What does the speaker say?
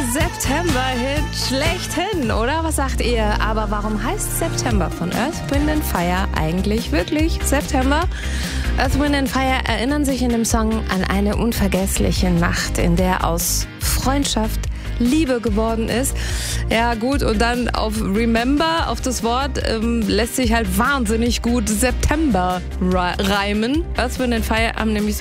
September-Hit schlechthin, oder? Was sagt ihr? Aber warum heißt September von Earth, Wind & Fire eigentlich wirklich September? Earth, Wind & Fire erinnern sich in dem Song an eine unvergessliche Nacht, in der aus Freundschaft Liebe geworden ist. Ja gut, und dann auf Remember, auf das Wort, lässt sich halt wahnsinnig gut September reimen. Earth, Wind & Fire haben nämlich so